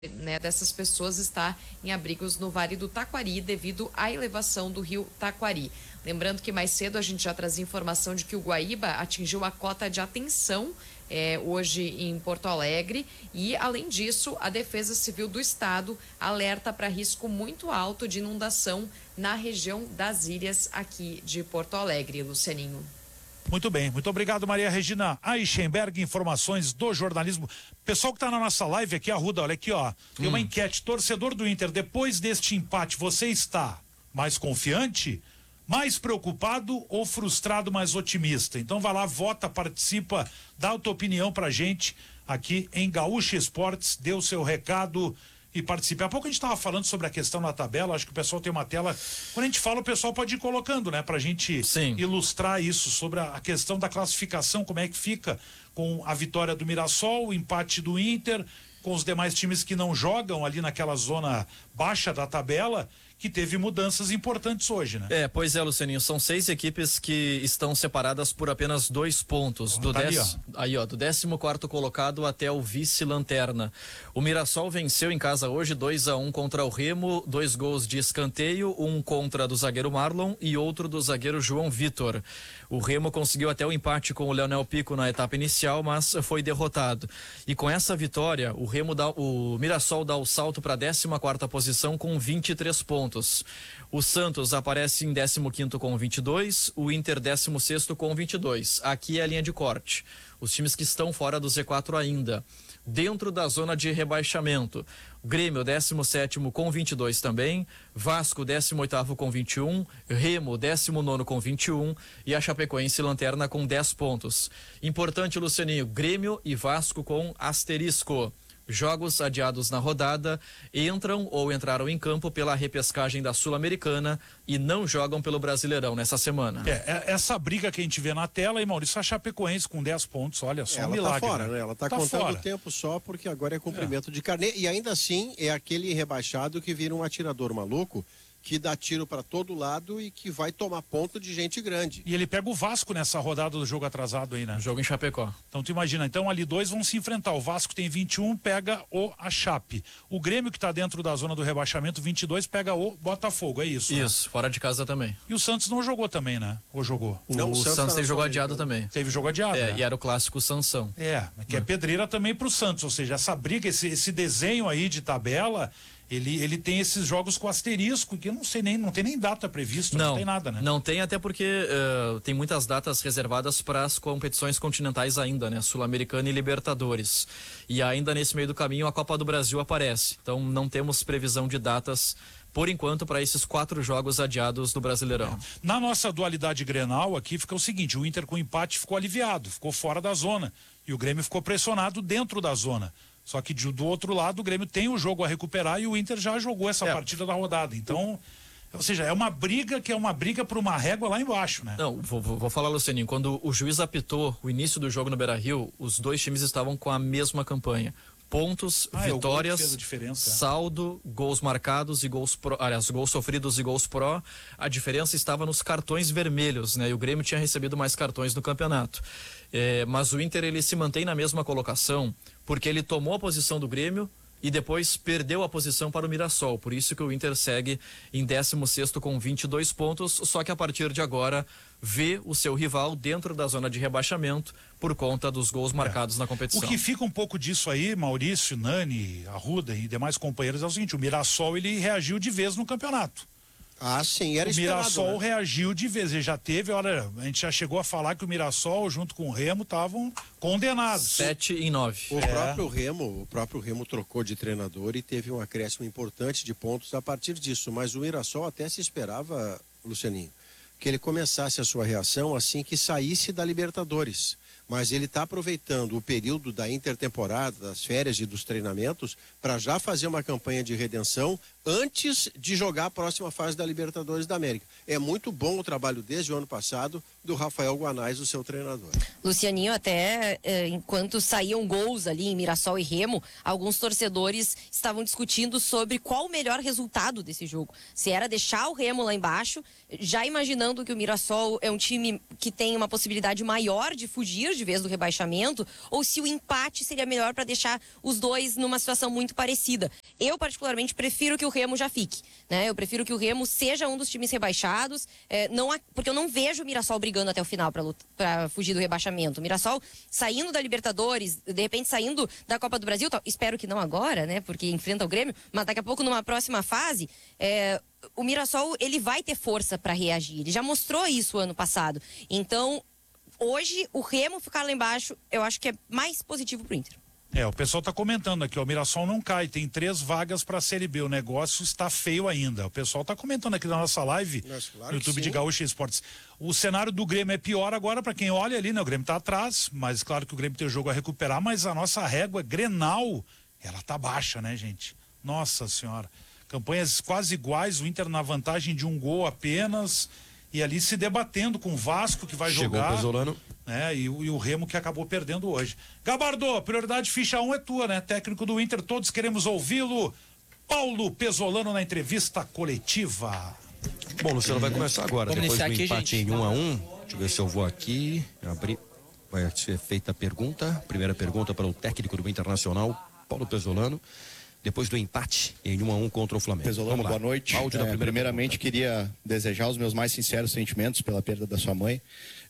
né, dessas pessoas está em abrigos no Vale do Taquari devido à elevação do rio Taquari. Lembrando que mais cedo a gente já trazia informação de que o Guaíba atingiu a cota de atenção hoje em Porto Alegre e, além disso, a Defesa Civil do Estado alerta para risco muito alto de inundação na região das ilhas aqui de Porto Alegre, Lucianinho. Muito bem, muito obrigado, Maria Regina Eichenberg, informações do jornalismo. Pessoal que está na nossa live aqui, Arruda, olha aqui, ó, tem uma enquete, torcedor do Inter, depois deste empate, você está mais confiante, mais preocupado ou frustrado, mais otimista? Então vai lá, vota, participa, dá a tua opinião pra gente aqui em Gaúcha Esportes, dê o seu recado e participe. Há pouco a gente estava falando sobre a questão na tabela, acho que o pessoal tem uma tela, quando a gente fala o pessoal pode ir colocando, né, pra gente ilustrar isso, sobre a questão da classificação, como é que fica com a vitória do Mirassol, o empate do Inter, com os demais times que não jogam ali naquela zona baixa da tabela, que teve mudanças importantes hoje, né? Pois é, Lucianinho, são 6 equipes que estão separadas por apenas 2 pontos, do 14º colocado até o vice-lanterna. O Mirassol venceu em casa hoje 2-1 contra o Remo, 2 gols de escanteio, um contra do zagueiro Marlon e outro do zagueiro João Vitor. O Remo conseguiu até o empate com o Leonel Pico na etapa inicial, mas foi derrotado. E com essa vitória, o Mirassol dá o salto para a 14ª posição com 23 pontos. O Santos aparece em 15º com 22, o Inter 16º com 22. Aqui é a linha de corte. Os times que estão fora do Z4 ainda. Dentro da zona de rebaixamento, Grêmio 17º com 22 também, Vasco 18º com 21, Remo 19º com 21 e a Chapecoense lanterna com 10 pontos. Importante, Lucianinho, Grêmio e Vasco com asterisco. Jogos adiados na rodada entram ou entraram em campo pela repescagem da Sul-Americana e não jogam pelo Brasileirão nessa semana. Essa briga que a gente vê na tela, e Maurício, a Chapecoense com 10 pontos, olha só, um milagre. Ela tá fora, né? Ela tá contando o tempo só porque agora é cumprimento de carnê e ainda assim é aquele rebaixado que vira um atirador maluco, que dá tiro para todo lado e que vai tomar ponto de gente grande. E ele pega o Vasco nessa rodada do jogo atrasado aí, né? Jogo em Chapecó. Então tu imagina, então ali 2 vão se enfrentar, o Vasco tem 21, pega a Chape. O Grêmio que tá dentro da zona do rebaixamento, 22, pega o Botafogo, é isso? Isso, né? Fora de casa também. E o Santos não jogou também, né? Ou jogou? Não, o Santos teve jogo adiado também. Teve jogo adiado, né? E era o clássico Sansão. Que é pedreira também pro Santos, ou seja, essa briga, esse desenho aí de tabela, ele tem esses jogos com asterisco, que eu não tem nem data prevista, não tem nada, né? Não tem, até porque tem muitas datas reservadas para as competições continentais ainda, né? Sul-Americana e Libertadores. E ainda nesse meio do caminho a Copa do Brasil aparece. Então não temos previsão de datas por enquanto para esses 4 jogos adiados do Brasileirão. Na nossa dualidade Grenal aqui fica o seguinte, o Inter com empate ficou aliviado, ficou fora da zona e o Grêmio ficou pressionado dentro da zona. Só que do outro lado o Grêmio tem o jogo a recuperar e o Inter já jogou essa partida da rodada. Então, ou seja, é uma briga que é uma briga por uma régua lá embaixo, né? Não, vou falar, Lucianinho, quando o juiz apitou o início do jogo no Beira-Rio, os 2 times estavam com a mesma campanha. Pontos, vitórias, saldo, gols marcados e gols sofridos e gols pró. A diferença estava nos cartões vermelhos, né? E o Grêmio tinha recebido mais cartões no campeonato. Mas o Inter, ele se mantém na mesma colocação porque ele tomou a posição do Grêmio e depois perdeu a posição para o Mirassol. Por isso que o Inter segue em 16º com 22 pontos, só que a partir de agora vê o seu rival dentro da zona de rebaixamento por conta dos gols marcados na competição. O que fica um pouco disso aí, Maurício, Nani, Arruda e demais companheiros, é o seguinte, o Mirassol ele reagiu de vez no campeonato. Ah, sim, era esperado. O Mirassol reagiu de vez, ele já teve, olha, a gente já chegou a falar que o Mirassol junto com o Remo estavam condenados. 7-9. O próprio Remo trocou de treinador e teve um acréscimo importante de pontos a partir disso, mas o Mirassol até se esperava, Lucianinho, que ele começasse a sua reação assim que saísse da Libertadores. Mas ele está aproveitando o período da intertemporada, das férias e dos treinamentos, para já fazer uma campanha de redenção antes de jogar a próxima fase da Libertadores da América. É muito bom o trabalho desde o ano passado do Rafael Guanais, o seu treinador. Lucianinho, até enquanto saíam gols ali em Mirassol e Remo, alguns torcedores estavam discutindo sobre qual o melhor resultado desse jogo. Se era deixar o Remo lá embaixo, já imaginando que o Mirassol é um time que tem uma possibilidade maior de fugir de de vez do rebaixamento, ou se o empate seria melhor para deixar os dois numa situação muito parecida. Eu, particularmente, prefiro que o Remo já fique, né? Eu prefiro que o Remo seja um dos times rebaixados, porque eu não vejo o Mirassol brigando até o final para fugir do rebaixamento. O Mirassol saindo da Libertadores, de repente saindo da Copa do Brasil, espero que não agora, né? Porque enfrenta o Grêmio, mas daqui a pouco numa próxima fase, o Mirassol ele vai ter força para reagir. Ele já mostrou isso ano passado. Então, hoje, o Remo ficar lá embaixo, eu acho que é mais positivo pro Inter. O pessoal tá comentando aqui, ó, o Mirassol não cai, tem 3 vagas pra Série B, o negócio está feio ainda. O pessoal tá comentando aqui na nossa live, no YouTube de Gaúcha Esportes. O cenário do Grêmio é pior agora pra quem olha ali, né? O Grêmio tá atrás, mas claro que o Grêmio tem o jogo a recuperar, mas a nossa régua Grenal, ela tá baixa, né, gente? Nossa senhora. Campanhas quase iguais, o Inter na vantagem de 1 gol apenas, e ali se debatendo com o Vasco, que vai jogar. Chegou o Pesolano. E o Remo que acabou perdendo hoje. Gabardo, prioridade ficha 1 é tua, né? Técnico do Inter, todos queremos ouvi-lo. Paulo Pesolano na entrevista coletiva. Bom, Luciano, vai começar agora. Vamos depois do aqui, empate gente. em 1-1. Deixa eu ver se eu vou aqui. Abrir. Vai ser feita a pergunta. Primeira pergunta para o técnico do Internacional, Paulo Pesolano. Depois do empate em 1-1 contra o Flamengo. Pesolano, boa noite. Primeiramente, queria desejar os meus mais sinceros sentimentos pela perda da sua mãe.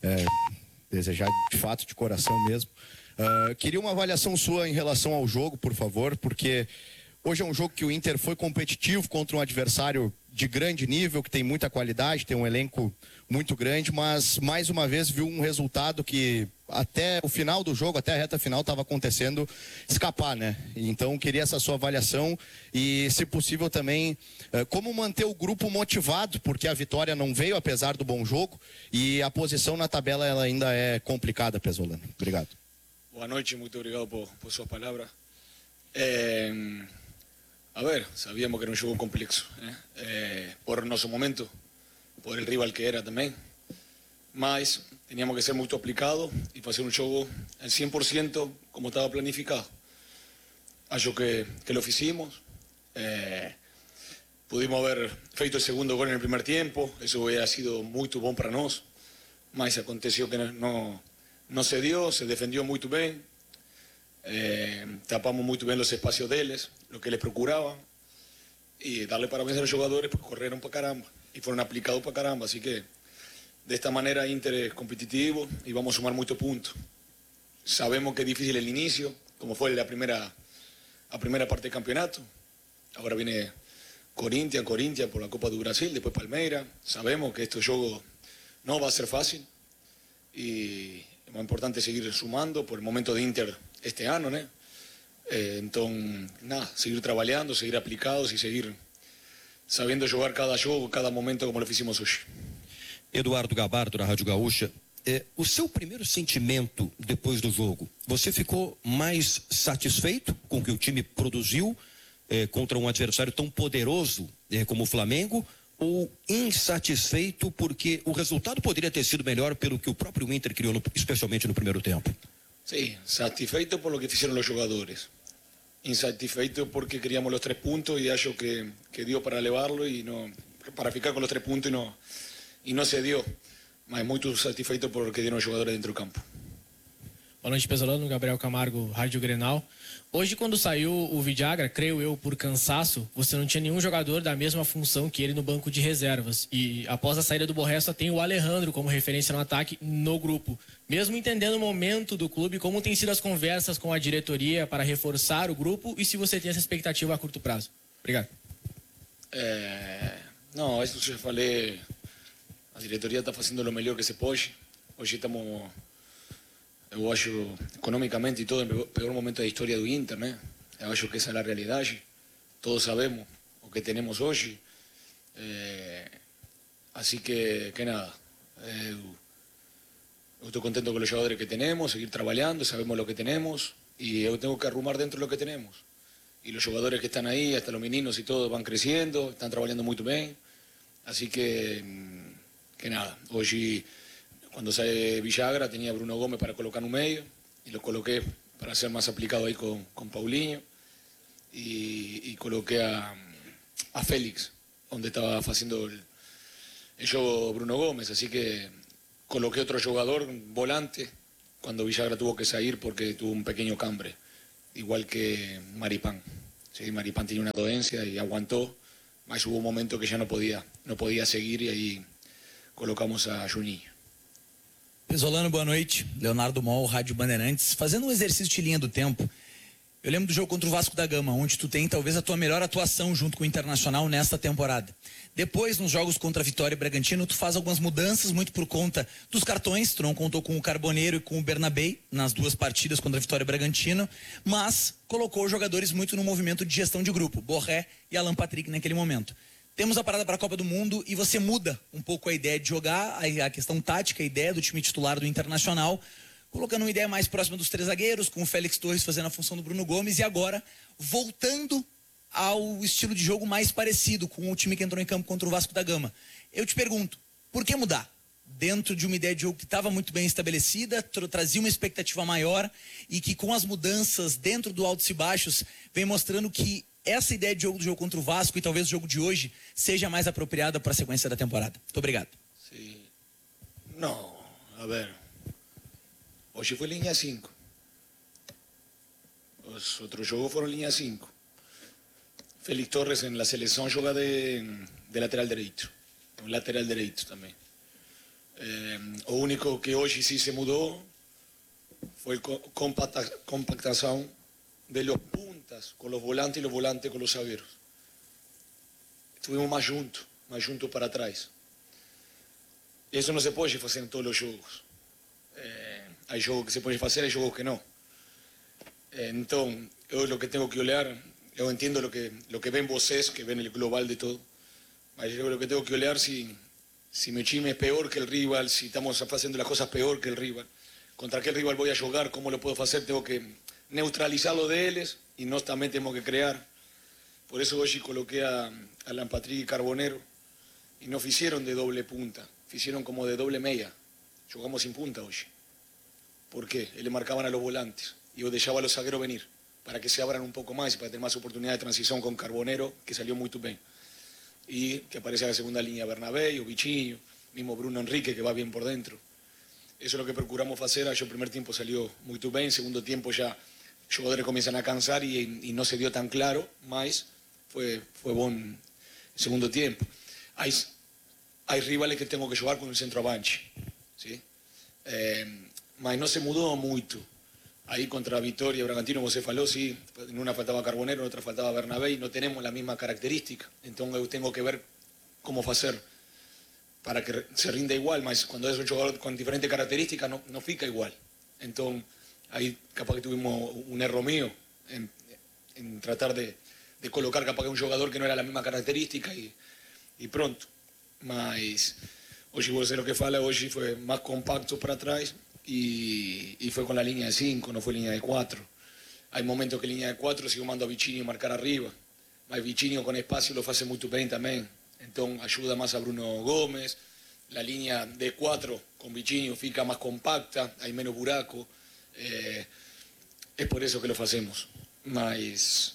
Desejar de fato, de coração mesmo. Queria uma avaliação sua em relação ao jogo, por favor, porque hoje é um jogo que o Inter foi competitivo contra um adversário de grande nível, que tem muita qualidade, tem um elenco muito grande, mas mais uma vez viu um resultado que até o final do jogo, até a reta final, estava acontecendo escapar, né? Então queria essa sua avaliação e, se possível, também como manter o grupo motivado, porque a vitória não veio apesar do bom jogo e a posição na tabela ela ainda é complicada, Pesolano. Obrigado. Boa noite, muito obrigado por suas palavras. A ver, sabíamos que era un juego complexo, por nosso momento, por el rival que era también, mas teníamos que ser muy aplicados y hacer un juego al 100% como estaba planificado. Acho que lo hicimos, pudimos haber feito el segundo gol en el primer tiempo, eso hubiera sido muy bom para nós, mas aconteció que no se dio, se defendió muy bien. Tapamos muy bien los espacios de ellos, lo que les procuraban, y darle parabéns a los jugadores porque corrieron para caramba y fueron aplicados para caramba, así que de esta manera Inter es competitivo y vamos a sumar muchos puntos. Sabemos que es difícil el inicio, como fue la primera parte del campeonato. Ahora viene Corinthians por la Copa do Brasil, después Palmeiras. Sabemos que este juego no va a ser fácil y es más importante seguir sumando por el momento de Inter este año, ¿no? Entonces, nada, seguir trabajando, seguir aplicados y seguir sabiendo jugar cada jogo, cada momento como lo hicimos hoje. Eduardo Gabardo, da Rádio Gaúcha. O seu primeiro sentimento depois do jogo, você ficou mais satisfeito com o que o time produziu contra um adversário tão poderoso como o Flamengo, ou insatisfeito porque o resultado poderia ter sido melhor pelo que o próprio Inter criou, especialmente no primeiro tempo? Sí, satisfeito por lo que hicieron los jugadores. Insatisfeito porque queríamos los 3 puntos y acho que dio para elevarlo y no, para ficar con los 3 puntos y no se dio. Mas muito satisfeito por lo que dieron los jugadores dentro do campo. Boa noite, Pesolano, Gabriel Camargo, Rádio Grenal. Hoje, quando saiu o Vidagra, creio eu, por cansaço, você não tinha nenhum jogador da mesma função que ele no banco de reservas. E após a saída do Borré, só tem o Alejandro como referência no ataque no grupo. Mesmo entendendo o momento do clube, como tem sido as conversas com a diretoria para reforçar o grupo e se você tem essa expectativa a curto prazo? Obrigado. Não, isso já falei. A diretoria está fazendo o melhor que se pode. Hoje estamos... Eu acho, economicamente e todo, no peor momento da história do Inter, né? Eu acho que essa é a realidade. Todos sabemos o que temos hoje. Assim que nada. Eu estou contento com os jogadores que temos, seguir trabalhando, sabemos o que temos e eu tenho que arrumar dentro do que temos. E os jogadores que estão aí, até os meninos e todos, vão crescendo, estão trabalhando muito bem. Assim que nada. Hoje... Cuando sale Villagra tenía Bruno Gómez para colocar en un medio y lo coloqué para ser más aplicado ahí con Paulinho y coloqué a Félix, donde estaba haciendo el juego Bruno Gómez, así que coloqué otro jugador, volante, cuando Villagra tuvo que salir porque tuvo un pequeño cambre, igual que Maripán. Sí, Maripán tenía una dolencia y aguantó, mas hubo un momento que ya no podía seguir y ahí colocamos a Juninho. Pesolano, boa noite. Leonardo Mol, Rádio Bandeirantes. Fazendo um exercício de linha do tempo, eu lembro do jogo contra o Vasco da Gama, onde tu tem talvez a tua melhor atuação junto com o Internacional nesta temporada. Depois, nos jogos contra a Vitória e Bragantino, tu faz algumas mudanças, muito por conta dos cartões. Tu não contou com o Carboneiro e com o Bernabé nas duas partidas contra a Vitória e Bragantino, mas colocou jogadores muito no movimento de gestão de grupo, Borré e Alan Patrick naquele momento. Temos a parada para a Copa do Mundo e você muda um pouco a ideia de jogar, a questão tática, a ideia do time titular do Internacional, colocando uma ideia mais próxima dos três zagueiros, com o Félix Torres fazendo a função do Bruno Gomes e agora voltando ao estilo de jogo mais parecido com o time que entrou em campo contra o Vasco da Gama. Eu te pergunto, por que mudar? Dentro de uma ideia de jogo que estava muito bem estabelecida, trazia uma expectativa maior e que com as mudanças dentro do altos e baixos vem mostrando que essa ideia de jogo do jogo contra o Vasco e talvez o jogo de hoje seja mais apropriada para a sequência da temporada. Muito obrigado. Sí. No, a ver. Hoy fue línea 5. Los otros juegos fueron línea 5. Félix Torres en la selección juega de lateral derecho. Un lateral derecho también. Lo único que hoy sí se mudó fue la compactación de los puntas con los volantes y los volantes con los zagueros. Estuvimos más juntos para atrás. Eso no se puede hacer en todos los juegos. Hay juegos que se pueden hacer, hay juegos que no. Entonces, yo lo que tengo que olear, yo entiendo lo que ven vosotros, que ven el global de todo. Yo lo que tengo que olear si mi time es peor que el rival, si estamos haciendo las cosas peor que el rival. Contra qué rival voy a jugar, cómo lo puedo hacer, tengo que neutralizarlo de ellos y no también tenemos que crear. Por eso hoy coloqué a Alan Patrick y Carbonero y no hicieron de doble punta, hicieron como de doble media. Jugamos sin punta hoy. ¿Por qué? Le marcaban a los volantes y yo dejaba a los zagueros venir para que se abran un poco más y para tener más oportunidad de transición con Carbonero, que salió muy bien. Y que aparece a la segunda línea Bernabé o Vichinho, mismo Bruno Enrique que va bien por dentro. Eso es lo que procuramos hacer. El primer tiempo salió muy bien, segundo tiempo ya los jugadores comienzan a cansar y no se dio tan claro, más fue buen segundo tiempo. Hay rivales que tengo que jugar con el centroavante, ¿sí? Mas no se mudó mucho. Ahí contra Vitória y Bragantino, vos se faló, sí, en una faltaba Carbonero, en otra faltaba Bernabé y no tenemos la misma característica. Entonces tengo que ver cómo hacer para que se rinda igual, mas cuando es un jugador con diferentes características no fica igual. Entonces ahí capaz que tuvimos un error mío en tratar de colocar capaz que un jugador que no era la misma característica y pronto. Mas hoy vos sé lo que fala, hoy fue más compacto para atrás y fue con la línea de 5, no fue línea de 4. Hay momentos que línea de 4 sigo mando a Vichinho marcar arriba, mas Vichinho con espacio lo hace muy bien también, entonces ayuda más a Bruno Gómez. La línea de 4 con Vichinho fica más compacta, hay menos buraco, es por eso que lo hacemos. Mas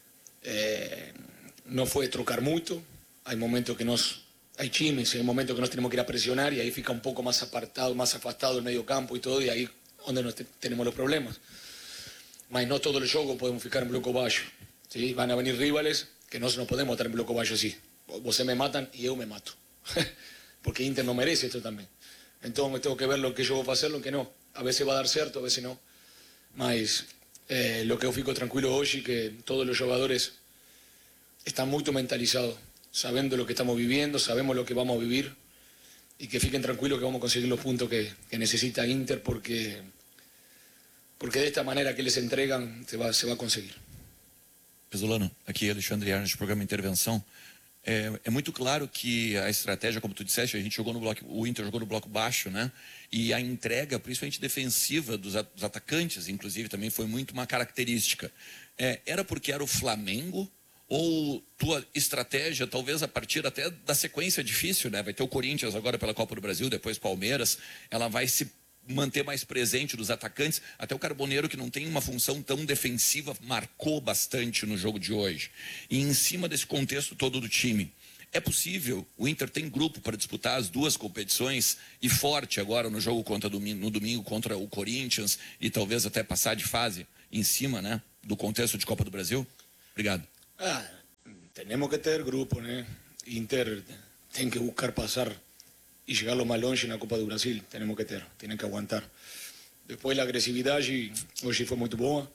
no fue trocar mucho, hay momentos que hay chimes, hay momentos que nos tenemos que ir a presionar y ahí fica un poco más apartado, más afastado el medio campo y todo, y ahí donde tenemos los problemas. Mas no todos los juegos podemos ficar en bloco bajo, ¿sí? Van a venir rivales que no podemos estar en bloco bajo así. Vos me matan y yo me mato. Porque Inter no merece esto también. Entonces tengo que ver lo que yo voy a hacer, lo que no. A veces va a dar cierto, a veces no. Mas lo que yo fico tranquilo hoy es que todos los jugadores están muy mentalizados, sabiendo lo que estamos viviendo, sabemos lo que vamos a vivir y que fiquen tranquilos que vamos a conseguir los puntos que necesita Inter porque de esta manera que les entregan se va a conseguir. Pesolano, aqui é Alexandre Ernst, programa Intervenção. É muito claro que a estratégia, como tu disseste, a gente jogou no bloco, o Inter jogou no bloco baixo, né? E a entrega, principalmente defensiva dos atacantes, inclusive, também foi muito uma característica. Era porque era o Flamengo ou tua estratégia, talvez a partir até da sequência difícil, né? Vai ter o Corinthians agora pela Copa do Brasil, depois Palmeiras, ela vai se manter mais presente dos atacantes, até o Carboneiro, que não tem uma função tão defensiva, marcou bastante no jogo de hoje. E em cima desse contexto todo do time, É possível, o Inter tem grupo para disputar as duas competições e forte agora no jogo no domingo contra o Corinthians e talvez até passar de fase em cima, né, do contexto de Copa do Brasil? Obrigado. Temos que ter grupo, né? Inter tem que buscar passar e chegar lo mais longe na Copa do Brasil. Temos que ter, tem que aguentar. Depois a agressividade hoje foi muito boa.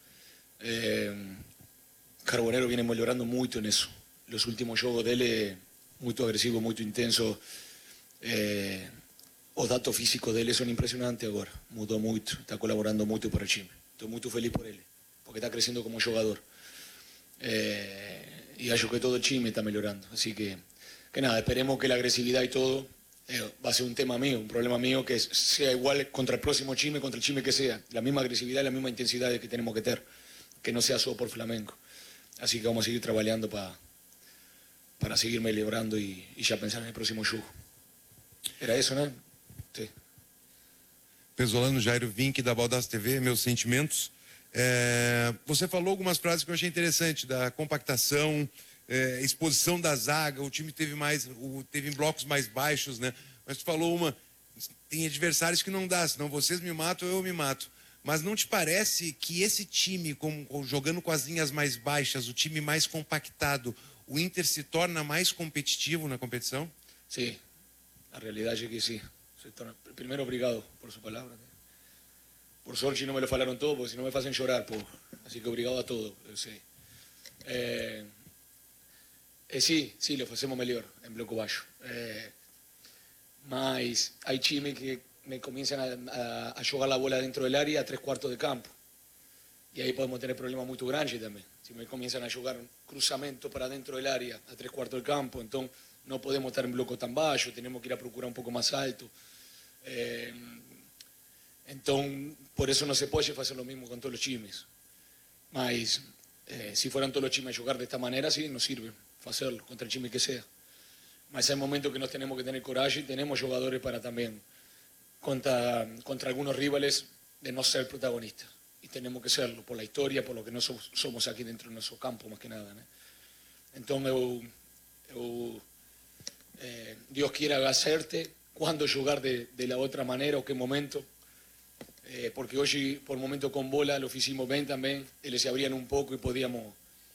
Carbonero viene melhorando muito nisso. Os últimos jogos dele muito agressivo, muito intenso. Os dados físicos dele são impressionantes agora. Mudou muito, está colaborando muito para o time. Estou muito feliz por ele, porque está crescendo como jogador. E acho que todo o time está melhorando. Así que nada, esperemos que a agressividade e todo va a ser un tema mío, un problema mío, que sea igual contra el próximo time, contra el time que sea. La misma agresividad, la misma intensidad que tenemos que tener, que no sea solo por Flamengo. Así que vamos a seguir trabajando para seguir mejorando y ya pensar en el próximo jogo. Era isso, né? Sim. Pesolano, Jairo Vinck, da Baldaço TV, meus sentimentos. Você falou algumas frases que eu achei interessante, da compactação, exposição da zaga, o time teve em blocos mais baixos, né? Mas tu falou tem adversários que não dá, senão vocês me matam, eu me mato. Mas não te parece que esse time, jogando com as linhas mais baixas, o time mais compactado, o Inter se torna mais competitivo na competição? Sim, a realidade é que sim. Primeiro, obrigado por sua palavra. Por sorte não me lo falaram todo, porque senão me fazem chorar, pô. Assim que obrigado a todos, eu sei. Sim, lo fazemos melhor em bloco baixo. Mas há times que me comienzan a jogar a bola dentro del área a 3/4 de campo. Y ahí podemos tener problemas muy grandes también. Si me comienzan a jugar cruzamento para dentro del área a 3/4 del campo, entonces no podemos estar en bloco tan bajo, tenemos que ir a procurar un poco más alto. Entonces, por eso no se puede hacer lo mismo con todos los times. Mas, si fueran todos los times a jugar de esta manera, sí, nos sirve hacerlo contra el time que sea. Mas hay momentos que nos tenemos que tener coraje y tenemos jugadores para también contra algunos rivales de no ser protagonistas. Y tenemos que serlo por la historia, por lo que no somos aquí dentro de nuestro campo, más que nada, ¿no? Entonces, Dios quiera hacerte cuándo jugar de la otra manera o qué momento. Porque hoy, por momento con bola, lo hicimos bien también, ellos se abrían un poco y podíamos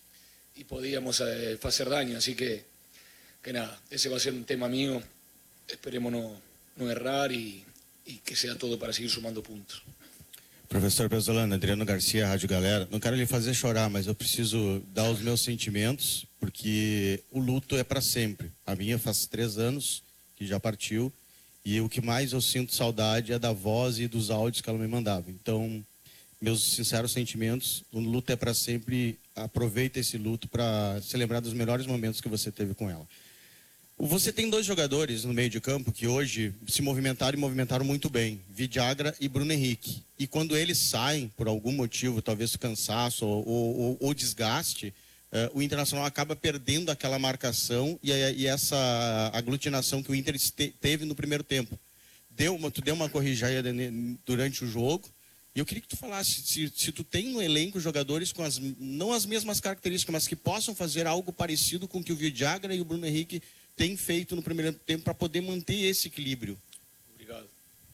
hacer daño. Así que nada, ese va a ser un tema mío. Esperemos no errar y que sea todo para seguir sumando pontos. Professor Pesolano, Adriano Garcia, Rádio Galera. Não quero lhe fazer chorar, mas eu preciso dar os meus sentimentos, porque o luto é para sempre. A minha faz 3 anos que já partiu, e o que mais eu sinto saudade é da voz e dos áudios que ela me mandava. Então, meus sinceros sentimentos, o luto é para sempre. Aproveita esse luto para se lembrar dos melhores momentos que você teve com ela. Você tem 2 jogadores no meio de campo que hoje se movimentaram e movimentaram muito bem, Villagra e Bruno Henrique. E quando eles saem, por algum motivo, talvez cansaço ou desgaste, o Internacional acaba perdendo aquela marcação e essa aglutinação que o Inter teve no primeiro tempo. Tu deu uma corrigida durante o jogo, e eu queria que tu falasse se tu tem no elenco jogadores com não as mesmas características, mas que possam fazer algo parecido com o que o Villagra e o Bruno Henrique tem feito no primeiro tempo para poder manter esse equilíbrio. Obrigado.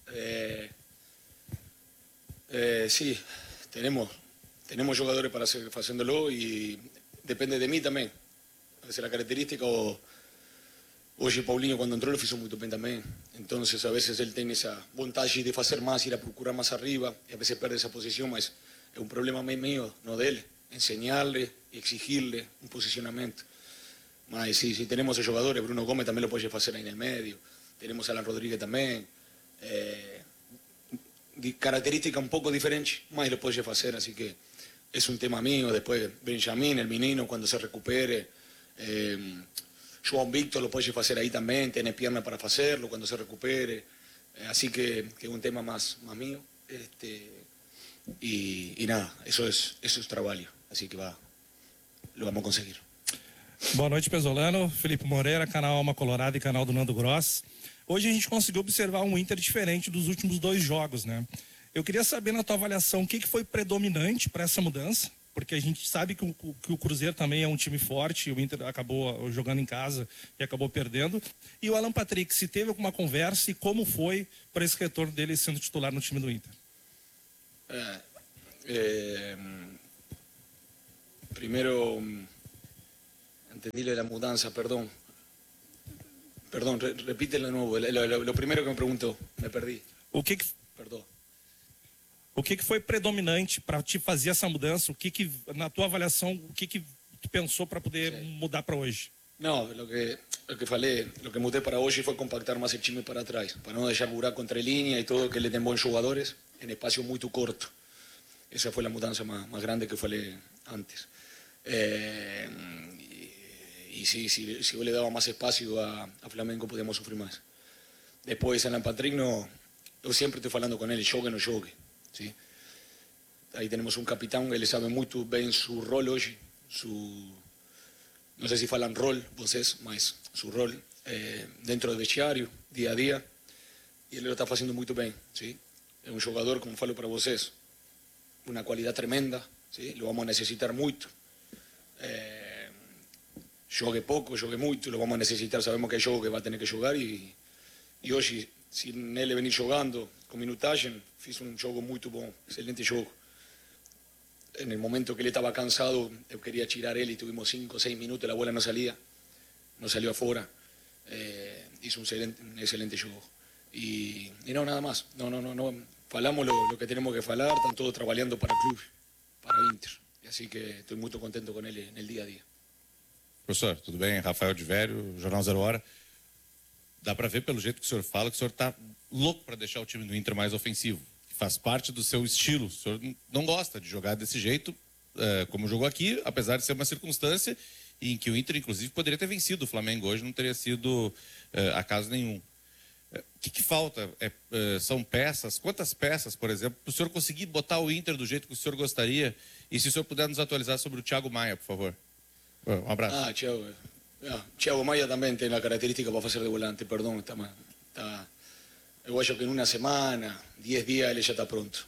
Sí, tenemos jugadores para seguir haciéndolo y depende de mí también. A veces la característica hoy Paulinho cuando entró lo hizo muy bien también. Entonces a veces él tiene esa voluntad de hacer más, ir a procurar más arriba y a veces pierde esa posición, pero es un problema mío, no de él. Enseñarle y exigirle un posicionamiento. Mas sí, tenemos a jugadores, Bruno Gómez también lo puede hacer ahí en el medio, tenemos a Alan Rodríguez también, característica un poco diferente, mas lo puede hacer, así que es un tema mío. Después Benjamín, el menino, cuando se recupere, João Víctor lo puede hacer ahí también, tiene pierna para hacerlo cuando se recupere, así que es un tema más mío, y nada, eso es trabajo, así que lo vamos a conseguir. Boa noite, Pesolano, Felipe Moreira, canal Alma Colorada e canal do Nando Gross. Hoje a gente conseguiu observar um Inter diferente dos últimos 2 jogos, né? Eu queria saber, na tua avaliação, o que foi predominante para essa mudança porque a gente sabe que o Cruzeiro também é um time forte, o Inter acabou jogando em casa e acabou perdendo. E o Alan Patrick, se teve alguma conversa e como foi para esse retorno dele sendo titular no time do Inter? Primero, entendí lo de la mudanza, perdón. Perdón, repítelo de nuevo. Lo primero que me preguntó, me perdí. Perdão. O que foi predominante para te fazer essa mudança? Na tua avaliação, o que tu pensou para poder mudar para hoje? No, lo que falei, lo que mudé para hoy fue compactar más el time para atrás, para no dejar buraco entre línea y todo, que le den buenos jugadores en espacio muy corto. Esa fue la mudanza más grande que falei antes. Y sí, si yo le daba más espacio a Flamengo, podíamos sufrir más. Después, Alan Patrick, yo siempre estoy hablando con él, jogue o no jogue. ¿Sí? Ahí tenemos un capitán que le sabe muy bien su rol hoy, no sé si falan rol, vocês, mas su rol dentro del vestiário, día a día, y él lo está haciendo muy bien. ¿Sí? Es un jugador, como falo para vocês, una cualidad tremenda, ¿sí? Lo vamos a necesitar mucho. Jogue pouco, jogue muito, lo vamos a necesitar, sabemos que é jogo que vai ter que jogar e hoje, se ele venir jogando com minutagem, fiz um jogo muito bom, excelente jogo. No momento que ele estava cansado, eu queria tirar ele e tuvimos 5 ou 6 minutos, a bola não salió afuera. Hizo un excelente jogo. Y no, nada más. No. Falamos lo que tenemos que falar, están todos trabajando para el club, para o Inter. Así que estoy muy contento con él en el día a día. Professor, tudo bem? Rafael de Vério, Jornal Zero Hora. Dá para ver pelo jeito que o senhor fala que o senhor está louco para deixar o time do Inter mais ofensivo. Que faz parte do seu estilo. O senhor não gosta de jogar desse jeito, como jogou aqui, apesar de ser uma circunstância em que o Inter, inclusive, poderia ter vencido o Flamengo hoje, não teria sido acaso nenhum. O que falta? São peças? Quantas peças, por exemplo, para o senhor conseguir botar o Inter do jeito que o senhor gostaria? E se o senhor puder nos atualizar sobre o Thiago Maia, por favor. Um abraço. Thiago Maia também tem a característica para fazer de volante, perdão. Eu acho que em uma semana, 10 dias, ele já está pronto.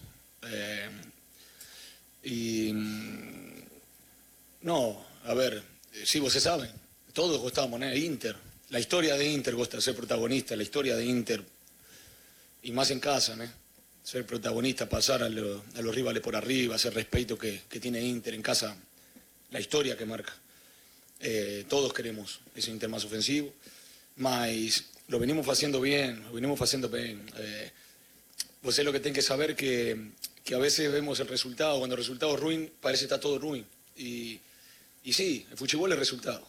No, a ver, sí, vocês sabem, todos gostamos, ¿no? Inter, la historia de Inter gosta de ser protagonista, la historia de Inter, y más en casa, ¿no? Ser protagonista, pasar a los rivales por arriba, ese respeto que tiene Inter en casa, la historia que marca. Todos queremos ese Inter más ofensivo, mas lo venimos haciendo bien, Vos es lo que tienen que saber que a veces vemos el resultado, cuando el resultado es ruin, parece que está todo ruin. Y sí, el fútbol es resultado.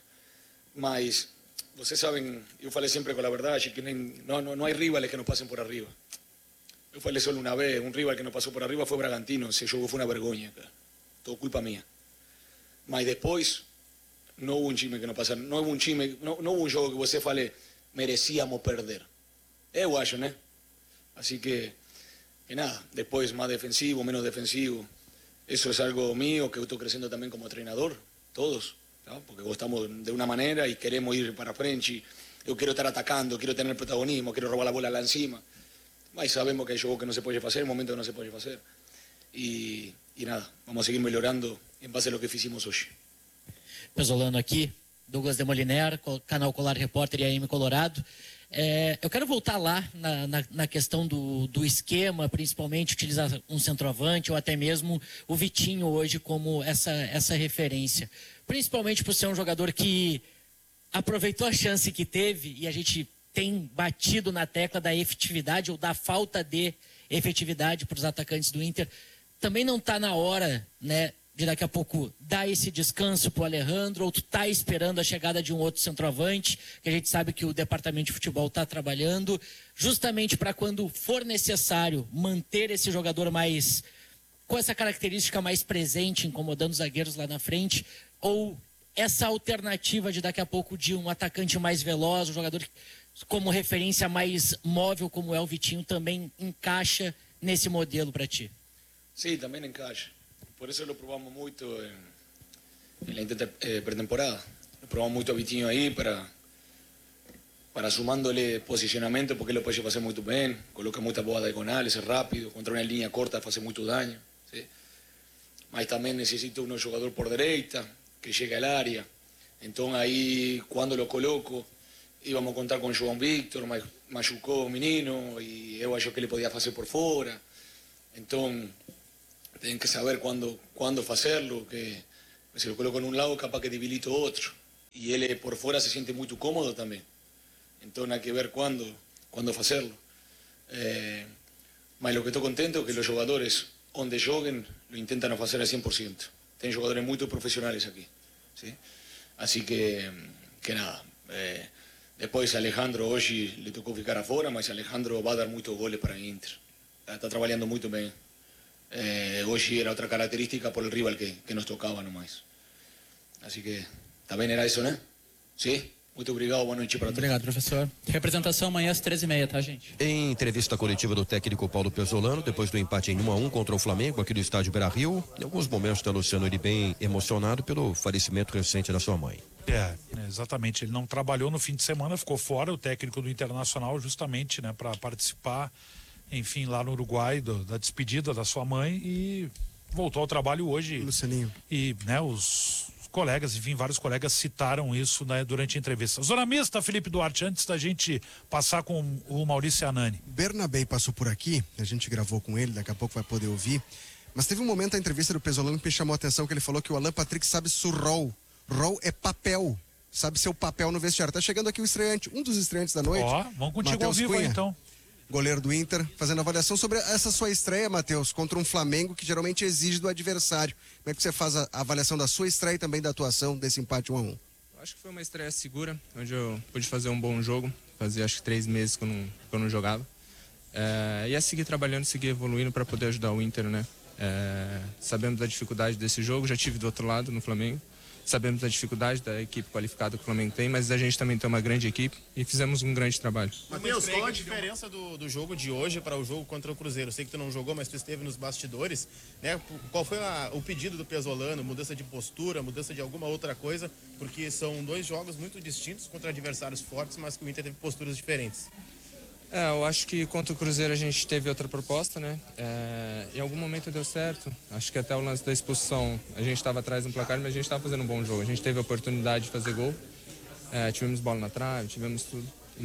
Mas, vocês saben, yo falei siempre con la verdad, que no hay rivales que nos pasen por arriba. Yo falei solo una vez, un rival que nos pasó por arriba fue Bragantino, ese juego fue una vergüenza, todo culpa mía. Mas después, no hubo un time que nos pasara, no hubo un juego que você fale, merecíamos perder. Eu acho, ¿no? Así que nada, después más defensivo, menos defensivo. Eso es algo mío que estoy creciendo también como entrenador, todos, ¿no? Porque estamos de una manera y queremos ir para frente. Yo quiero estar atacando, quiero tener protagonismo, quiero robar la bola lá encima. Mas sabemos que hay juegos que no se puede hacer, momentos que no se puede hacer. Y nada, vamos a seguir melhorando en base a lo que hicimos hoy. Pesolano aqui, Douglas de Moliner, canal Colar Repórter e AM Colorado. Eu quero voltar lá na questão do esquema, principalmente utilizar um centroavante ou até mesmo o Vitinho hoje como essa referência. Principalmente por ser um jogador que aproveitou a chance que teve e a gente tem batido na tecla da efetividade ou da falta de efetividade para os atacantes do Inter. Também não está na hora, né, de daqui a pouco dar esse descanso para o Alejandro, ou tu está esperando a chegada de um outro centroavante, que a gente sabe que o departamento de futebol está trabalhando, justamente para quando for necessário manter esse jogador mais, com essa característica mais presente, incomodando os zagueiros lá na frente, ou essa alternativa de daqui a pouco de um atacante mais veloz, um jogador como referência mais móvel, como é o Vitinho, também encaixa nesse modelo para ti? Sim, também encaixa. Por eso lo probamos mucho en la pretemporada. Lo probamos mucho a Vitinho ahí para sumándole posicionamiento, porque él lo puede hacer muy bien. Coloca mucha bola diagonal, es rápido, contra una línea corta hace mucho daño. ¿Sí? mas también necesito un jugador por derecha que llegue al área. Entonces ahí, cuando lo coloco, íbamos a contar con João Víctor, machucó o menino, y eu acho que ele podia fazer por fora. Então, tem que saber quando fazerlo, que se lo coloco en un lado, capaz que debilito otro. Y él por fuera se siente muy cómodo también. Entonces hay que ver cuándo hacerlo. Mas lo que estoy contento es que los jugadores, donde joguen, lo intentan hacer al 100%. Tienen jugadores muy profesionales aquí. ¿Sí? Así que nada. Después Alejandro hoy le tocó ficar afuera, mas Alejandro va a dar muchos goles para el Inter. Está trabajando muy bien. Hoy era otra característica por el rival que nos tocaba nomás. Así que também era isso, né? Sim? Muito obrigado, boa noite para todos. Obrigado, professor. Representação amanhã às 13h30, tá, gente? Em entrevista coletiva do técnico Paulo Pezzolano, depois do empate em 1-1 contra o Flamengo, aqui do estádio Beira-Rio, em alguns momentos está Luciano ele bem emocionado pelo falecimento recente da sua mãe. Exatamente. Ele não trabalhou no fim de semana, ficou fora, o técnico do Internacional, justamente, né, para participar, enfim, lá no Uruguai, da despedida da sua mãe, e voltou ao trabalho hoje. Lucianinho. E, né, os colegas, enfim, vários colegas citaram isso, né, durante a entrevista. Zona Mista, Felipe Duarte, antes da gente passar com o Maurício Anani. Bernabé passou por aqui, a gente gravou com ele, daqui a pouco vai poder ouvir, mas teve um momento da entrevista do Pezzolano que me chamou a atenção, que ele falou que o Alan Patrick sabe surrol. Rol é papel, sabe seu papel no vestiário. Tá chegando aqui o estreante, um dos estreantes da noite. Vamos contigo Mateus ao vivo Cunha, aí, então. Goleiro do Inter, fazendo avaliação sobre essa sua estreia, Matheus, contra um Flamengo que geralmente exige do adversário. Como é que você faz a avaliação da sua estreia e também da atuação desse empate 1-1? Acho que foi uma estreia segura, onde eu pude fazer um bom jogo. Fazia acho que 3 meses que eu não jogava. Ia seguir trabalhando, seguir evoluindo para poder ajudar o Inter, né? Sabemos da dificuldade desse jogo, já tive do outro lado no Flamengo. Sabemos da dificuldade da equipe qualificada que o Flamengo tem, mas a gente também tem uma grande equipe e fizemos um grande trabalho. Matheus, qual a diferença do jogo de hoje para o jogo contra o Cruzeiro? Eu sei que tu não jogou, mas tu esteve nos bastidores, né? Qual foi o pedido do Pezzolano? Mudança de postura, mudança de alguma outra coisa? Porque são 2 jogos muito distintos contra adversários fortes, mas que o Inter teve posturas diferentes. Eu acho que contra o Cruzeiro a gente teve outra proposta, né? Em algum momento deu certo. Acho que até o lance da expulsão a gente estava atrás no placar, mas a gente estava fazendo um bom jogo. A gente teve a oportunidade de fazer gol. Tivemos bola na trave, tivemos tudo.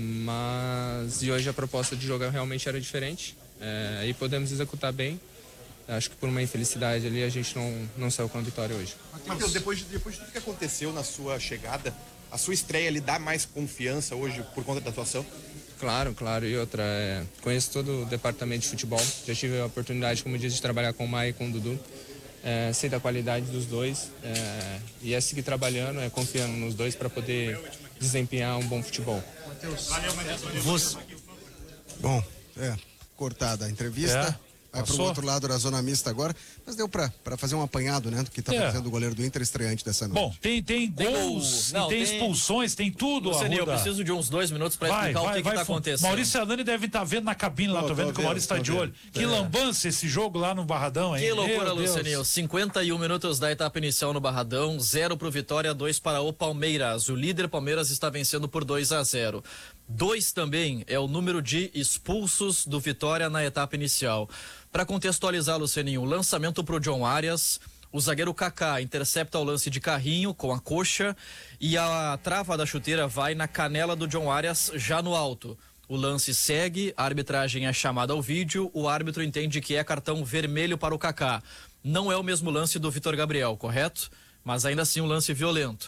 E hoje a proposta de jogar realmente era diferente. E podemos executar bem. Acho que por uma infelicidade ali a gente não saiu com a vitória hoje. Matheus, depois de tudo que aconteceu na sua chegada, a sua estreia lhe dá mais confiança hoje por conta da atuação? Claro. E outra, conheço todo o departamento de futebol. Já tive a oportunidade, como disse, de trabalhar com o Maia e com o Dudu. Sei da qualidade dos dois. E seguir trabalhando, confiando nos dois para poder desempenhar um bom futebol. Matheus. Bom, cortada a entrevista. Vai para o outro lado da Zona Mista agora, mas deu para fazer um apanhado, né, do que está fazendo o goleiro do Inter estreante dessa noite. Bom, tem gols, tem expulsões, tem tudo. Lucianinho, eu preciso de uns 2 minutos para explicar o que está acontecendo. Maurício Anani deve estar vendo na cabine lá, tô vendo que o Maurício está de olho. Que lambança esse jogo lá no Barradão, hein? Que loucura, Lucianinho. 51 minutos da etapa inicial no Barradão, 0 para o Vitória, 2 para o Palmeiras. O líder Palmeiras está vencendo por 2-0. 2 também é o número de expulsos do Vitória na etapa inicial. Para contextualizar, Lucianinho, o lançamento para o John Arias, o zagueiro Kaká intercepta o lance de carrinho com a coxa e a trava da chuteira vai na canela do John Arias já no alto. O lance segue, a arbitragem é chamada ao vídeo, o árbitro entende que é cartão vermelho para o Kaká. Não é o mesmo lance do Vitor Gabriel, correto? Mas ainda assim um lance violento.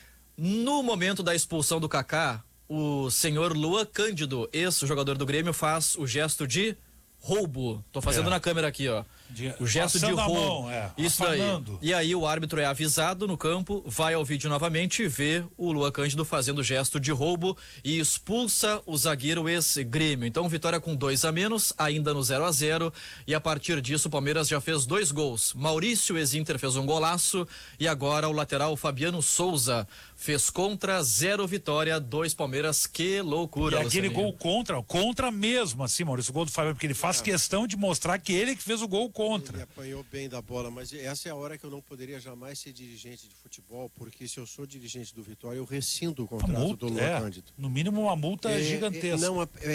No momento da expulsão do Kaká, o senhor Luan Cândido, ex-jogador do Grêmio, faz o gesto de roubo. Tô fazendo na câmera aqui, ó. O gesto de roubo. Isso daí. E aí o árbitro é avisado no campo, vai ao vídeo novamente e vê o Luan Cândido fazendo o gesto de roubo e expulsa o zagueiro ex-Grêmio. Então vitória com 2 a menos, ainda no 0-0, e a partir disso o Palmeiras já fez 2 gols. Maurício, ex-Inter, fez um golaço e agora o lateral Fabiano Souza fez contra, 0 Vitória, 2 Palmeiras. Que loucura, E aquele gol contra mesmo, assim, Maurício, o gol do Fabiano, porque ele faz questão de mostrar que ele que fez o gol contra. contra. Ele apanhou bem da bola, mas essa é a hora que eu não poderia jamais ser dirigente de futebol, porque se eu sou dirigente do Vitória, eu rescindo o contrato do Luan Cândido. No mínimo uma multa gigantesca.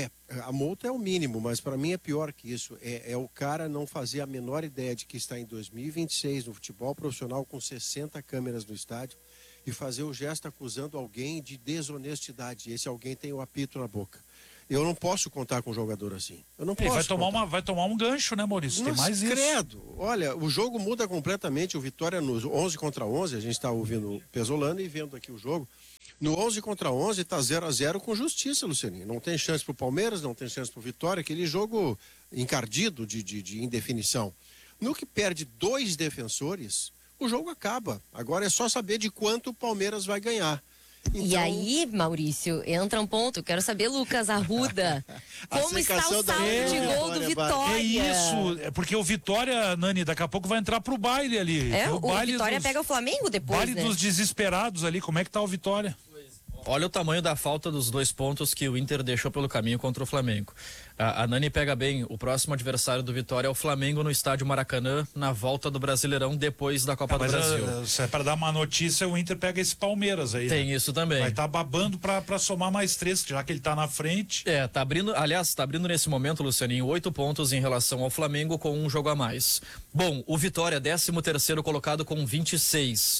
A multa é o mínimo, mas para mim é pior que isso. É o cara não fazer a menor ideia de que está em 2026 no futebol profissional com 60 câmeras no estádio e fazer o gesto acusando alguém de desonestidade. Esse alguém tem o apito na boca. Eu não posso contar com um jogador assim. Eu não posso. Vai tomar um gancho, né, Maurício? Tem mais isso. Credo. Olha, o jogo muda completamente. O Vitória nos 11 contra 11, a gente está ouvindo o Pesolano e vendo aqui o jogo. No 11 contra 11 está 0-0 com justiça, Lucianinho. Não tem chance pro Palmeiras, não tem chance pro Vitória. Aquele jogo encardido de indefinição. No que perde 2 defensores, o jogo acaba. Agora é só saber de quanto o Palmeiras vai ganhar. Então... E aí, Maurício, entra um ponto. Quero saber, Lucas Arruda, como está o saldo de gol do Vitória? É isso, porque o Vitória, Nani, daqui a pouco vai entrar pro baile ali. O Vitória pega o Flamengo depois, baile dos desesperados ali, como é que tá o Vitória? Olha o tamanho da falta dos 2 pontos que o Inter deixou pelo caminho contra o Flamengo. A Nani pega bem, o próximo adversário do Vitória é o Flamengo no estádio Maracanã, na volta do Brasileirão, depois da Copa do Brasil. Se é para dar uma notícia, o Inter pega esse Palmeiras aí. Tem isso também. Vai estar babando para somar mais 3, já que ele tá na frente. Tá abrindo nesse momento, Lucianinho, 8 pontos em relação ao Flamengo com um jogo a mais. Bom, o Vitória, 13º colocado com 26.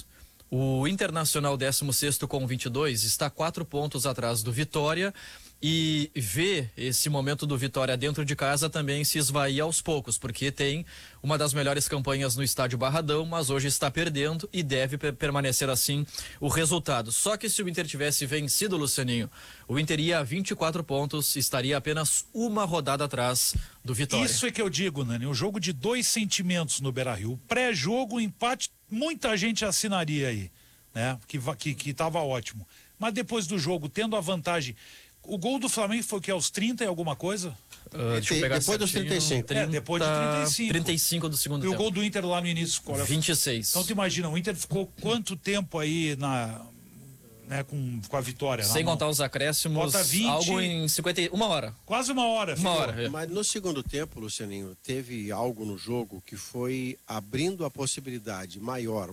O Internacional, 16º com 22, está 4 pontos atrás do Vitória e vê esse momento do Vitória dentro de casa também se esvair aos poucos, porque tem uma das melhores campanhas no estádio Barradão, mas hoje está perdendo e deve permanecer assim o resultado. Só que se o Inter tivesse vencido, Lucianinho, o Inter ia a 24 pontos, estaria apenas uma rodada atrás do Vitória. Isso é que eu digo, Nani, um jogo de 2 sentimentos no Beira-Rio. Pré-jogo, empate, muita gente assinaria aí, né? Que tava ótimo. Mas depois do jogo, tendo a vantagem, o gol do Flamengo foi que aos 30 e alguma coisa? Deixa eu pegar depois dos 35. Depois de 35. 35 do segundo tempo. E o gol do Inter lá no início? 26. Então tu imagina, o Inter ficou quanto tempo aí com a vitória? Sem contar os acréscimos, bota 20, algo em 1 hora. Quase uma hora. Mas no segundo tempo, Lucianinho, teve algo no jogo que foi abrindo a possibilidade maior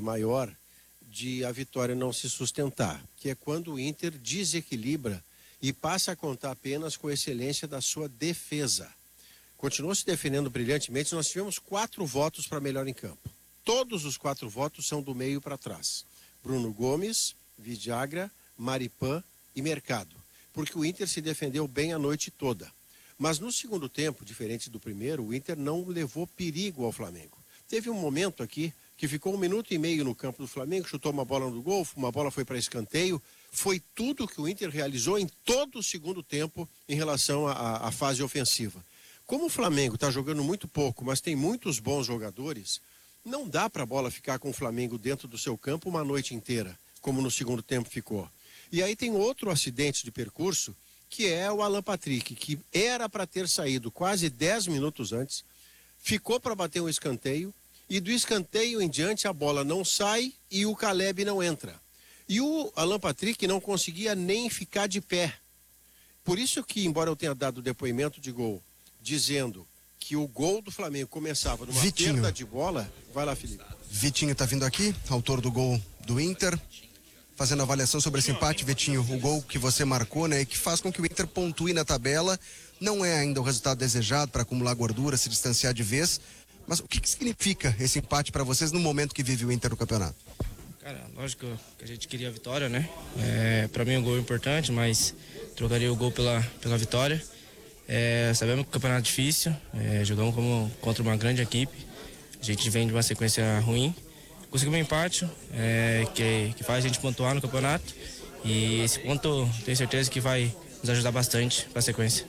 de a vitória não se sustentar, que é quando o Inter desequilibra e passa a contar apenas com a excelência da sua defesa. Continuou se defendendo brilhantemente. Nós tivemos 4 votos para melhor em campo. Todos os 4 votos são do meio para trás. Bruno Gomes, Vidagra, Maripan e Mercado. Porque o Inter se defendeu bem a noite toda. Mas no segundo tempo, diferente do primeiro, o Inter não levou perigo ao Flamengo. Teve um momento aqui que ficou 1 minuto e meio no campo do Flamengo, chutou uma bola no gol, uma bola foi para escanteio. Foi tudo que o Inter realizou em todo o segundo tempo em relação à fase ofensiva. Como o Flamengo está jogando muito pouco, mas tem muitos bons jogadores, não dá para a bola ficar com o Flamengo dentro do seu campo uma noite inteira, como no segundo tempo ficou. E aí tem outro acidente de percurso, que é o Alan Patrick, que era para ter saído quase 10 minutos antes, ficou para bater um escanteio, e do escanteio em diante a bola não sai e o Caleb não entra. E o Alan Patrick não conseguia nem ficar de pé. Por isso que, embora eu tenha dado depoimento de gol, dizendo que o gol do Flamengo começava numa perda de bola... Vai lá, Felipe. Vitinho tá vindo aqui, autor do gol do Inter. Fazendo avaliação sobre esse empate, Vitinho, o gol que você marcou, né? E que faz com que o Inter pontue na tabela. Não é ainda o resultado desejado para acumular gordura, se distanciar de vez. Mas o que significa esse empate para vocês no momento que vive o Inter no campeonato? Cara, lógico que a gente queria a vitória, né? Para mim o gol é importante, mas trocaria o gol pela vitória. Sabemos que o campeonato é difícil, jogamos contra uma grande equipe. A gente vem de uma sequência ruim. Conseguimos um empate que faz a gente pontuar no campeonato. E esse ponto tenho certeza que vai nos ajudar bastante para a sequência.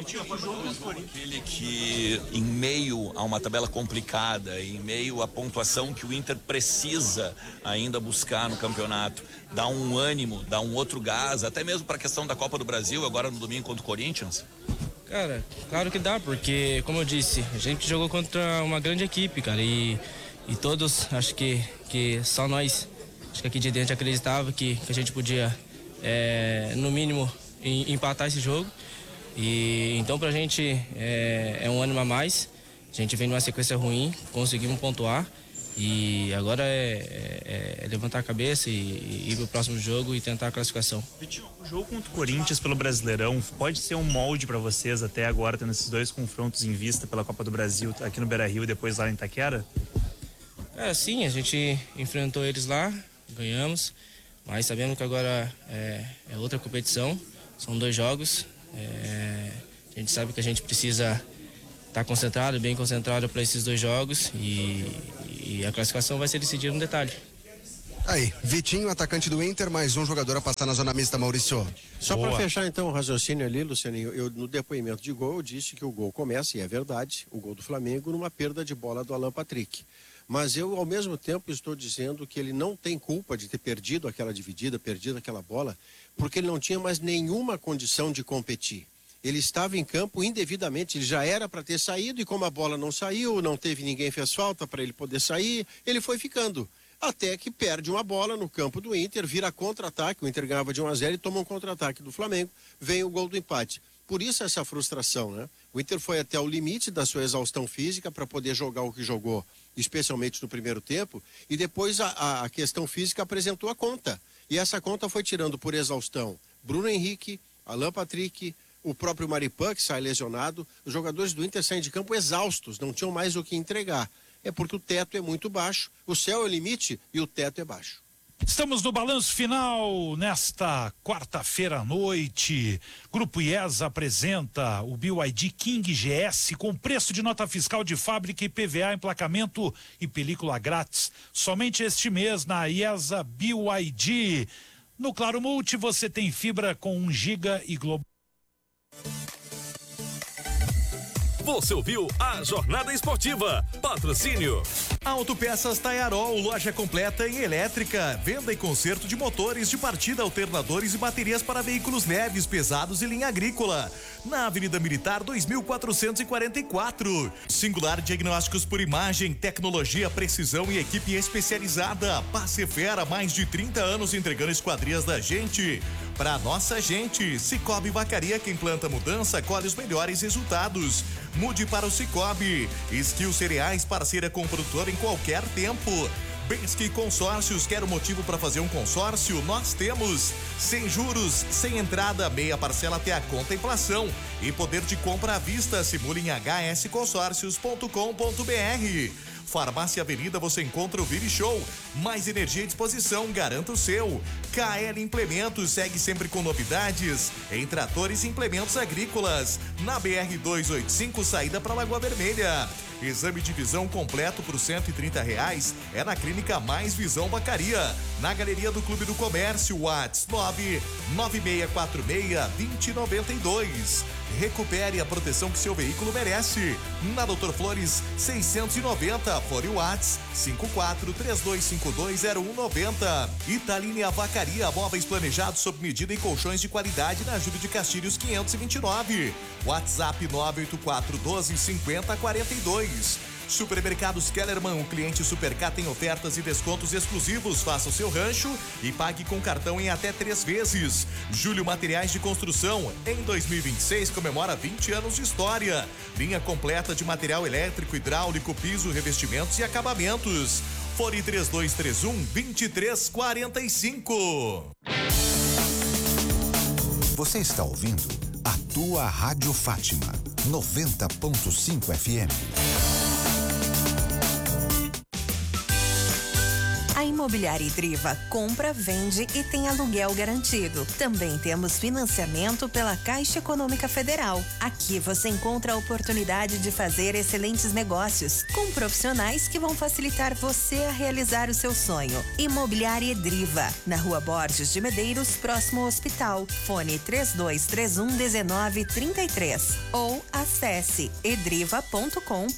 Aquele que, em meio a uma tabela complicada, em meio à pontuação que o Inter precisa ainda buscar no campeonato, dá um ânimo, dá um outro gás, até mesmo para a questão da Copa do Brasil, agora no domingo contra o Corinthians? Cara, claro que dá, porque, como eu disse, a gente jogou contra uma grande equipe, cara, e todos, acho que só nós, acho que aqui de dentro acreditava que a gente podia, no mínimo, empatar esse jogo. E então pra gente é um ânimo a mais. A gente vem numa sequência ruim, conseguimos pontuar e agora é levantar a cabeça e ir pro próximo jogo e tentar a classificação. Vitinho, o jogo contra o Corinthians pelo Brasileirão pode ser um molde para vocês até agora, tendo esses dois confrontos em vista pela Copa do Brasil aqui no Beira-Rio e depois lá em Itaquera? Sim, a gente enfrentou eles lá, ganhamos, mas sabemos que agora é outra competição, são 2 jogos, a gente sabe que a gente precisa estar concentrado, bem concentrado para esses 2 jogos e a classificação vai ser decidida no detalhe. Aí, Vitinho, atacante do Inter, mais um jogador a passar na zona mista, Maurício. Só para fechar então o raciocínio ali, Lucianinho, eu no depoimento de gol eu disse que o gol começa, e é verdade, o gol do Flamengo numa perda de bola do Alan Patrick. Mas eu, ao mesmo tempo, estou dizendo que ele não tem culpa de ter perdido aquela dividida, perdido aquela bola, porque ele não tinha mais nenhuma condição de competir. Ele estava em campo indevidamente, ele já era para ter saído e como a bola não saiu, não teve ninguém fez falta para ele poder sair, ele foi ficando. Até que perde uma bola no campo do Inter, vira contra-ataque, o Inter ganhava de 1-0 e toma um contra-ataque do Flamengo, vem o gol do empate. Por isso essa frustração, né? O Inter foi até o limite da sua exaustão física para poder jogar o que jogou, especialmente no primeiro tempo, e depois a questão física apresentou a conta. E essa conta foi tirando por exaustão Bruno Henrique, Alan Patrick, o próprio Maripan, que sai lesionado. Os jogadores do Inter saem de campo exaustos, não tinham mais o que entregar. É porque o teto é muito baixo, o céu é o limite e o teto é baixo. Estamos no balanço final nesta quarta-feira à noite. Grupo IES apresenta o BYD King GS com preço de nota fiscal de fábrica, IPVA, emplacamento e película grátis. Somente este mês na IESA BYD. No Claro Multi você tem fibra com 1 GB e Globo. Você ouviu a Jornada Esportiva. Patrocínio. Autopeças Taiarol, loja completa em elétrica, venda e conserto de motores de partida, alternadores e baterias para veículos leves, pesados e linha agrícola. Na Avenida Militar 2444. Singular Diagnósticos por Imagem, tecnologia, precisão e equipe especializada. Passefera, mais de 30 anos entregando esquadrias da gente. Pra nossa gente, Cicobi Vacaria, quem planta mudança, colhe os melhores resultados. Mude para o Cicobi. Skill Cereais, parceira com o produtor em qualquer tempo. Bensky Consórcios, quer um motivo para fazer um consórcio? Nós temos. Sem juros, sem entrada, meia parcela até a contemplação. E poder de compra à vista, simule em hsconsórcios.com.br. Farmácia Avenida, você encontra o Vire Show. Mais energia e disposição, garanta o seu. KL Implementos, segue sempre com novidades em tratores e implementos agrícolas. Na BR-285, saída para Lagoa Vermelha. Exame de visão completo por R$130 é na Clínica Mais Visão Vacaria. Na Galeria do Clube do Comércio, WhatsApp 99646-2092. Recupere a proteção que seu veículo merece. Na Doutor Flores 690, fora o WhatsApp 5432520190. Italine Vacaria, móveis planejados sob medida e colchões de qualidade na Júlio de Castilhos 529. WhatsApp 984125042. Supermercados Kellerman, o cliente Supercar tem ofertas e descontos exclusivos. Faça o seu rancho e pague com cartão em até 3 vezes. Júlio Materiais de Construção, em 2026 comemora 20 anos de história. Linha completa de material elétrico, hidráulico, piso, revestimentos e acabamentos. Fone 3231-2345. Você está ouvindo a tua Rádio Fátima 90.5 FM. A Imobiliária Idriva compra, vende e tem aluguel garantido. Também temos financiamento pela Caixa Econômica Federal. Aqui você encontra a oportunidade de fazer excelentes negócios com profissionais que vão facilitar você a realizar o seu sonho. Imobiliária Idriva, na Rua Borges de Medeiros, próximo ao hospital. Fone 3231-1933 ou acesse edriva.com.br.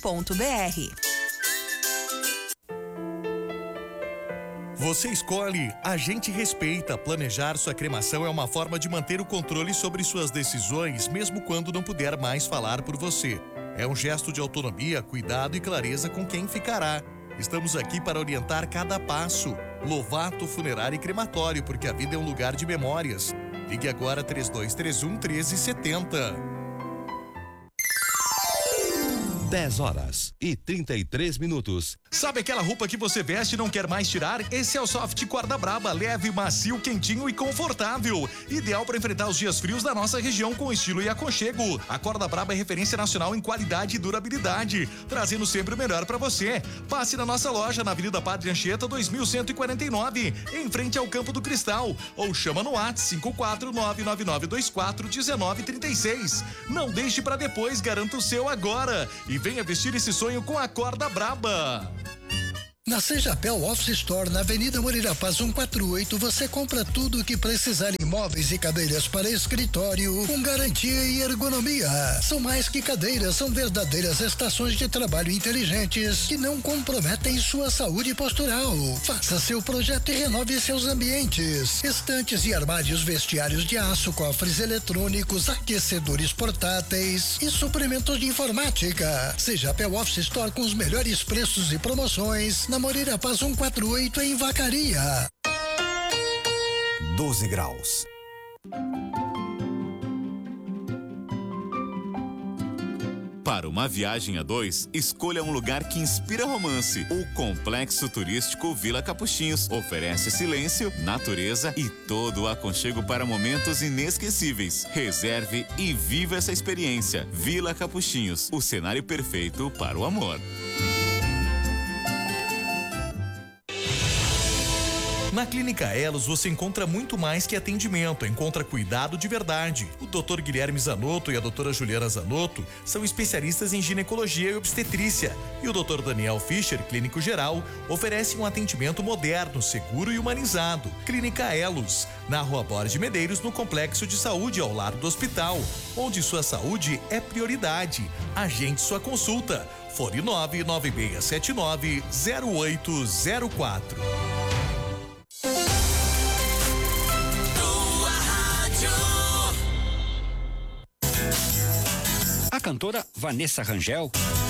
Você escolhe, a gente respeita. Planejar sua cremação é uma forma de manter o controle sobre suas decisões, mesmo quando não puder mais falar por você. É um gesto de autonomia, cuidado e clareza com quem ficará. Estamos aqui para orientar cada passo. Lovato Funerário e Crematório, porque a vida é um lugar de memórias. Ligue agora 3231-1370. 10h33. Sabe aquela roupa que você veste e não quer mais tirar? Esse é o Soft Corda Braba, leve, macio, quentinho e confortável. Ideal para enfrentar os dias frios da nossa região com estilo e aconchego. A Corda Braba é referência nacional em qualidade e durabilidade, trazendo sempre o melhor para você. Passe na nossa loja na Avenida Padre Anchieta 2149, em frente ao Campo do Cristal, ou chama no WhatsApp 54999241936. Não deixe para depois, garanta o seu agora e venha vestir esse sonho com a Corda Braba. Na Sejapel Office Store, na Avenida Moreira Paz 148, você compra tudo o que precisar em móveis e cadeiras para escritório, com garantia e ergonomia. São mais que cadeiras, são verdadeiras estações de trabalho inteligentes que não comprometem sua saúde postural. Faça seu projeto e renove seus ambientes. Estantes e armários, vestiários de aço, cofres eletrônicos, aquecedores portáteis e suprimentos de informática. Sejapel Office Store com os melhores preços e promoções na Moreira Paz 148 em Vacaria. 12 graus. Para uma viagem a dois, escolha um lugar que inspira romance. O Complexo Turístico Vila Capuchinhos oferece silêncio, natureza e todo o aconchego para momentos inesquecíveis. Reserve e viva essa experiência. Vila Capuchinhos, o cenário perfeito para o amor. Na Clínica Elos você encontra muito mais que atendimento, encontra cuidado de verdade. O Dr. Guilherme Zanotto e a doutora Juliana Zanotto são especialistas em ginecologia e obstetrícia. E o Dr. Daniel Fischer, clínico geral, oferece um atendimento moderno, seguro e humanizado. Clínica Elos, na Rua Borges de Medeiros, no Complexo de Saúde, ao lado do hospital, onde sua saúde é prioridade. Agende sua consulta. Fone 99679-0804. A cantora Vanessa Rangel